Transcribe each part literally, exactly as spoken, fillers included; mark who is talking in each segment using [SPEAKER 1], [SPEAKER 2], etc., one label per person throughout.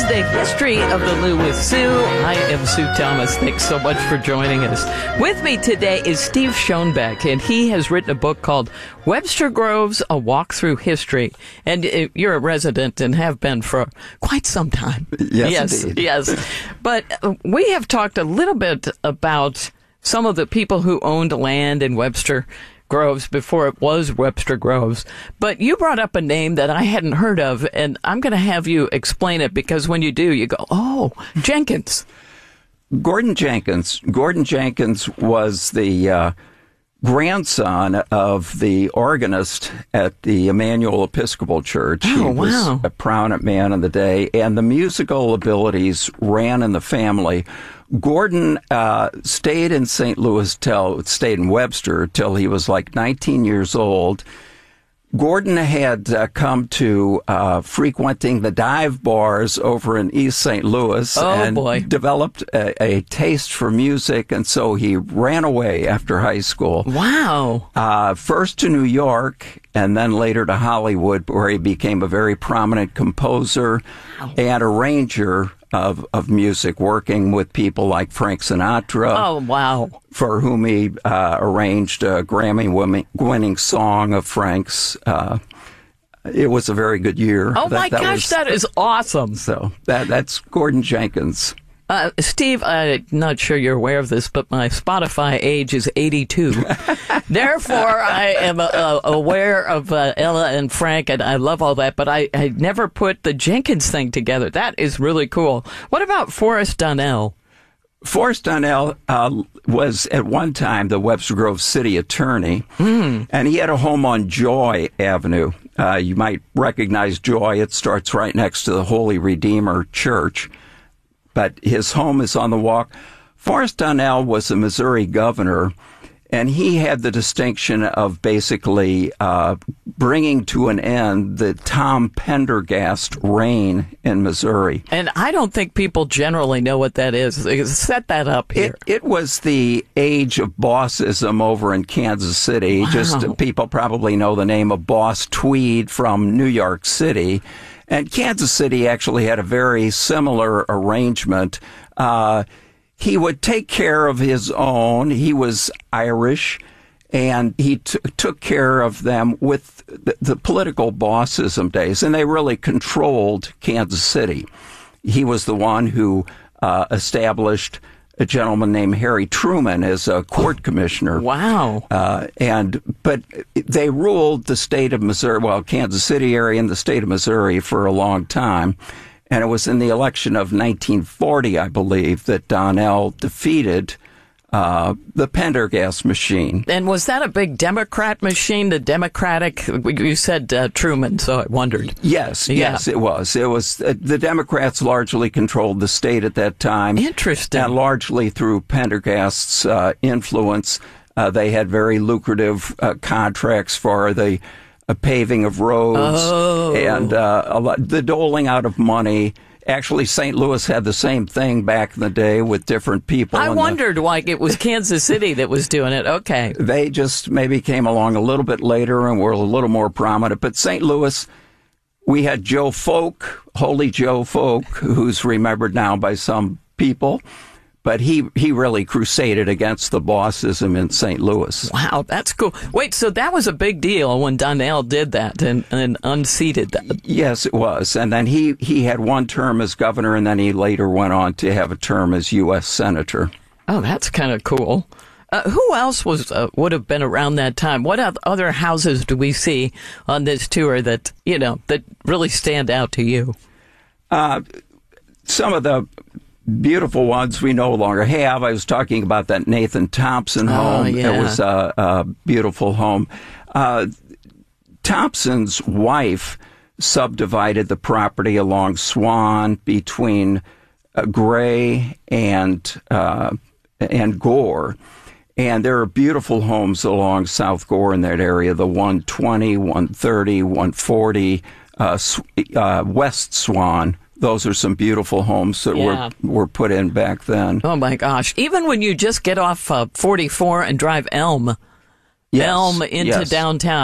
[SPEAKER 1] the history of the Lou with Sue. I am Sue Thomas. Thanks so much for joining us. With me today is Steve Schoenbeck, and he has written a book called Webster Groves, A Walk Through History. And uh, you're a resident and have been for quite some time.
[SPEAKER 2] Yes,
[SPEAKER 1] yes,
[SPEAKER 2] indeed.
[SPEAKER 1] yes. But uh, we have talked a little bit about some of the people who owned land in Webster Groves before it was Webster Groves. But you brought up a name that I hadn't heard of, and I'm going to have you explain it, because when you do, you go, oh, Jenkins.
[SPEAKER 2] Gordon Jenkins. Gordon Jenkins was the uh, grandson of the organist at the Emmanuel Episcopal Church.
[SPEAKER 1] Oh,
[SPEAKER 2] he
[SPEAKER 1] wow.
[SPEAKER 2] was a prominent man in the day, and the musical abilities ran in the family. Gordon uh, stayed in Saint Louis till stayed in Webster till he was like nineteen years old. Gordon had uh, come to uh, frequenting the dive bars over in East Saint Louis
[SPEAKER 1] oh,
[SPEAKER 2] and
[SPEAKER 1] boy.
[SPEAKER 2] developed a, a taste for music, and so he ran away after high school.
[SPEAKER 1] Wow.
[SPEAKER 2] Uh, first to New York and then later to Hollywood, where he became a very prominent composer wow. and arranger of, of music, working with people like Frank Sinatra.
[SPEAKER 1] Oh, wow.
[SPEAKER 2] For whom he uh, arranged a Grammy-winning song of Frank's. Uh, it was a very good year.
[SPEAKER 1] Oh,
[SPEAKER 2] that,
[SPEAKER 1] my
[SPEAKER 2] that
[SPEAKER 1] gosh,
[SPEAKER 2] was,
[SPEAKER 1] that is awesome.
[SPEAKER 2] So that that's Gordon Jenkins.
[SPEAKER 1] Uh, Steve, I'm not sure you're aware of this, but my Spotify age is eighty-two. Therefore, I am uh, aware of uh, Ella and Frank, and I love all that, but I, I never put the Jenkins thing together. That is really cool. What about Forrest Donnell?
[SPEAKER 2] Forrest Donnell uh, was at one time the Webster Groves city attorney, mm. and he had a home on Joy Avenue. Uh, you might recognize Joy. It starts right next to the Holy Redeemer Church. But his home is on the walk. Forrest Donnell was a Missouri governor, and he had the distinction of basically uh, bringing to an end the Tom Pendergast reign in Missouri.
[SPEAKER 1] And I don't think people generally know what that is. Set that up here.
[SPEAKER 2] It, it was the age of bossism over in Kansas City.
[SPEAKER 1] Wow.
[SPEAKER 2] Just people probably know the name of Boss Tweed from New York City. And Kansas City actually had a very similar arrangement. Uh, he would take care of his own. He was Irish, and he t- took care of them with the, the political bossism days, and they really controlled Kansas City. He was the one who uh, established a gentleman named Harry Truman as a court commissioner.
[SPEAKER 1] Wow.
[SPEAKER 2] Uh, and, but they ruled the state of Missouri, well, Kansas City area and the state of Missouri for a long time. And it was in the election of nineteen forty, I believe, that Donnell defeated uh, the Pendergast machine.
[SPEAKER 1] And was that a big Democrat machine, the Democratic? You said uh, Truman, so I wondered.
[SPEAKER 2] Yes,
[SPEAKER 1] yeah.
[SPEAKER 2] yes, it was. It was uh, the Democrats largely controlled the state at that time.
[SPEAKER 1] Interesting.
[SPEAKER 2] And largely through Pendergast's uh, influence, uh, they had very lucrative uh, contracts for the uh, paving of roads
[SPEAKER 1] oh.
[SPEAKER 2] and uh, a lot, the doling out of money. Actually, Saint Louis had the same thing back in the day with different people.
[SPEAKER 1] I wondered the, why it was Kansas City that was doing it. Okay.
[SPEAKER 2] They just maybe came along a little bit later and were a little more prominent. But Saint Louis, we had Joe Folk, Holy Joe Folk, who's remembered now by some people. But he, he really crusaded against the bossism in Saint Louis.
[SPEAKER 1] Wow, that's cool. Wait, so that was a big deal when Donnell did that and, and unseated that?
[SPEAKER 2] Yes, it was. And then he, he had one term as governor, and then he later went on to have a term as U S senator.
[SPEAKER 1] Oh, that's kind of cool. Uh, who else was uh, would have been around that time? What other houses do we see on this tour that, you know, that really stand out to you?
[SPEAKER 2] Uh, some of the beautiful ones we no longer have. I was talking about that Nathan Thompson home.
[SPEAKER 1] Oh, yeah.
[SPEAKER 2] It was a, a beautiful home. Uh, Thompson's wife subdivided the property along Swan between uh, Gray and uh, and Gore. And there are beautiful homes along South Gore in that area, the one twenty, one thirty, one forty, uh, uh, West Swan. Those are some beautiful homes that
[SPEAKER 1] yeah.
[SPEAKER 2] were were put in back then.
[SPEAKER 1] Oh, my gosh. Even when you just get off uh, forty-four and drive Elm,
[SPEAKER 2] yes.
[SPEAKER 1] Elm into
[SPEAKER 2] yes.
[SPEAKER 1] downtown.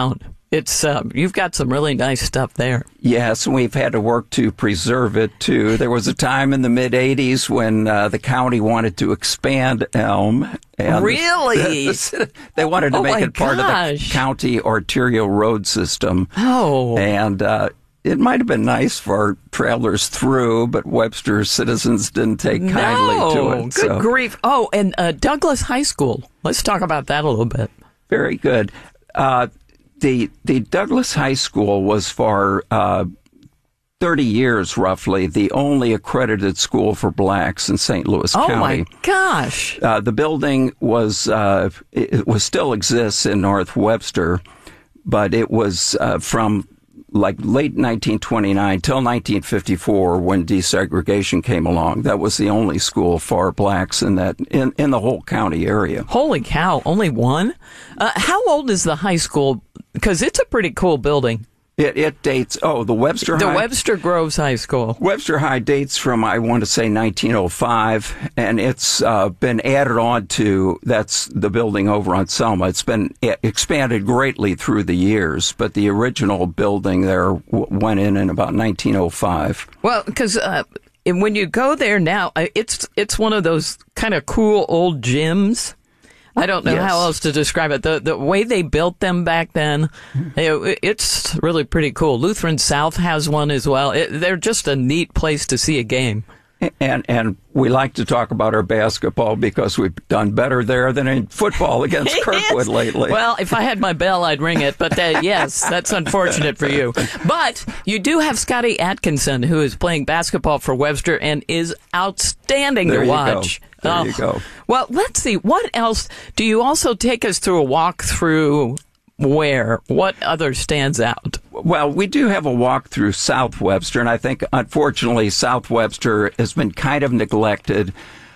[SPEAKER 1] It's uh, you've got some really nice stuff there.
[SPEAKER 2] Yes, and we've had to work to preserve it, too. There was a time in the mid-eighties when uh, the county wanted to expand Elm. And
[SPEAKER 1] Really?
[SPEAKER 2] The, they wanted to
[SPEAKER 1] Oh,
[SPEAKER 2] make
[SPEAKER 1] my
[SPEAKER 2] it part
[SPEAKER 1] gosh.
[SPEAKER 2] of the county arterial road system.
[SPEAKER 1] Oh.
[SPEAKER 2] And uh, it might have been nice for travelers through, but Webster citizens didn't take kindly
[SPEAKER 1] no.
[SPEAKER 2] to it.
[SPEAKER 1] Good
[SPEAKER 2] so.
[SPEAKER 1] grief. Oh, and uh, Douglas High School. Let's talk about that a little bit.
[SPEAKER 2] Very good. Uh, the the Douglas High School was for uh, thirty years, roughly, the only accredited school for blacks in Saint Louis
[SPEAKER 1] Oh,
[SPEAKER 2] County.
[SPEAKER 1] my gosh.
[SPEAKER 2] Uh, the building was uh, it, it was still exists in North Webster, but it was uh, from like late nineteen twenty-nine till nineteen fifty-four when desegregation came along. That was the only school for blacks in that in, in the whole county area.
[SPEAKER 1] Holy cow, only one? Uh, how old is the high school? Because it's a pretty cool building.
[SPEAKER 2] It, it dates, oh, the Webster
[SPEAKER 1] The
[SPEAKER 2] High.
[SPEAKER 1] Webster Groves High School.
[SPEAKER 2] Webster High dates from, I want to say, nineteen oh five, and it's uh, been added on to, that's the building over on Selma. It's been e- expanded greatly through the years, but the original building there w- went in in about nineteen oh five.
[SPEAKER 1] Well, because uh, when you go there now, uh, it's it's one of those kind of cool old gyms. I don't know
[SPEAKER 2] Yes.
[SPEAKER 1] how else to describe it. The the way they built them back then, it, it's really pretty cool. Lutheran South has one as well. It, they're just a neat place to see a game.
[SPEAKER 2] And and we like to talk about our basketball because we've done better there than in football against Kirkwood lately.
[SPEAKER 1] Well, if I had my bell, I'd ring it. But uh, yes, that's unfortunate for you. But you do have Scotty Atkinson, who is playing basketball for Webster and is outstanding
[SPEAKER 2] There
[SPEAKER 1] to
[SPEAKER 2] you
[SPEAKER 1] watch.
[SPEAKER 2] go. There
[SPEAKER 1] Oh.
[SPEAKER 2] you go.
[SPEAKER 1] Well, let's see. What else? Do you also take us through a walk through where? What other stands out?
[SPEAKER 2] Well, we do have a walk through South Webster, and I think, unfortunately, South Webster has been kind of neglected.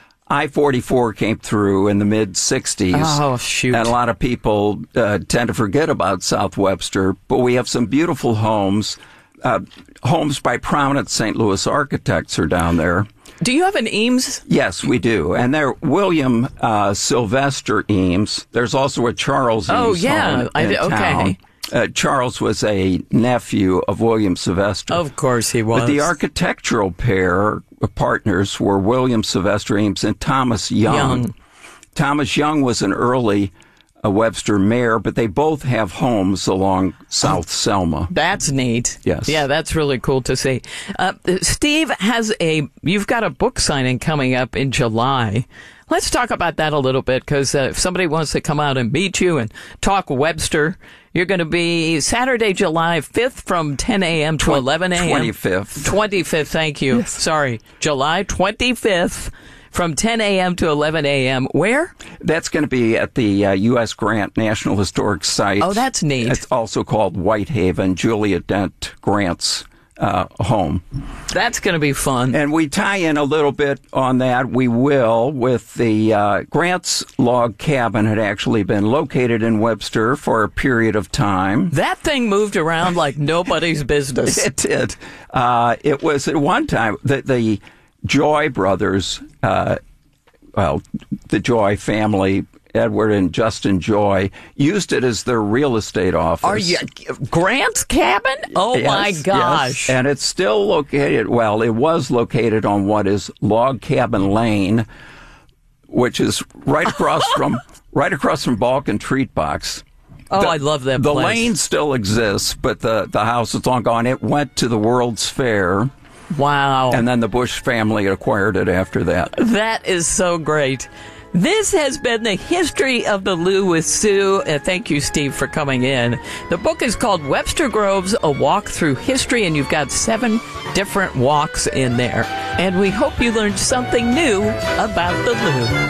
[SPEAKER 2] I forty-four came through in the mid-sixties.
[SPEAKER 1] Oh, shoot.
[SPEAKER 2] And a lot of people uh, tend to forget about South Webster, but we have some beautiful homes. Uh, homes by prominent Saint Louis architects are down there.
[SPEAKER 1] Do you have an Eames?
[SPEAKER 2] Yes, we do. And they're William uh, Sylvester Eames. There's also a Charles Eames
[SPEAKER 1] Oh, yeah.
[SPEAKER 2] home
[SPEAKER 1] I-
[SPEAKER 2] in
[SPEAKER 1] okay.
[SPEAKER 2] town. Uh, Charles was a nephew of William Sylvester.
[SPEAKER 1] Of course he was.
[SPEAKER 2] But the architectural pair of partners were William Sylvester Eames and Thomas Young.
[SPEAKER 1] Young.
[SPEAKER 2] Thomas Young was an early uh, Webster mayor, but they both have homes along South Selma.
[SPEAKER 1] That's neat.
[SPEAKER 2] Yes.
[SPEAKER 1] Yeah, that's really cool to see. Uh, Steve has a, you've got a book signing coming up in July. Let's talk about that a little bit, because uh, if somebody wants to come out and meet you and talk Webster, you're going to be Saturday, July fifth from ten a.m. to eleven a.m.
[SPEAKER 2] twenty-fifth.
[SPEAKER 1] twenty-fifth, thank you.
[SPEAKER 2] Yes.
[SPEAKER 1] Sorry. July twenty-fifth from ten a.m. to eleven a.m. Where?
[SPEAKER 2] That's going to be at the uh, U S. Grant National Historic Site.
[SPEAKER 1] Oh, that's neat.
[SPEAKER 2] It's also called Whitehaven, Julia Dent Grant's uh, home.
[SPEAKER 1] That's going to be fun.
[SPEAKER 2] And we tie in a little bit on that. We will with the uh, Grant's log cabin had actually been located in Webster for a period of time.
[SPEAKER 1] That thing moved around like nobody's business.
[SPEAKER 2] It did. Uh, it was at one time that the Joy brothers, uh, well, the Joy family, Edward and Justin Joy, used it as their real estate office.
[SPEAKER 1] Are you Grant's cabin? Oh
[SPEAKER 2] Yes,
[SPEAKER 1] my
[SPEAKER 2] yes.
[SPEAKER 1] gosh.
[SPEAKER 2] And it's still located, well, it was located on what is Log Cabin Lane, which is right across from right across from Balkan Treat Box.
[SPEAKER 1] Oh,
[SPEAKER 2] The-
[SPEAKER 1] I love that
[SPEAKER 2] The
[SPEAKER 1] place.
[SPEAKER 2] lane still exists, but the, the house is long gone. It went to the World's Fair,
[SPEAKER 1] Wow.
[SPEAKER 2] and then the Bush family acquired it after that.
[SPEAKER 1] That is so great. This has been the history of the Lou with Sue. Uh, thank you, Steve, for coming in. The book is called Webster Groves, A Walk Through History, and you've got seven different walks in there. And we hope you learned something new about the Lou.